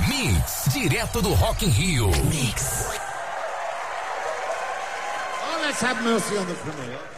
Mix, direto do Rock in Rio. Mix. Oh, let's have mercy on the criminal.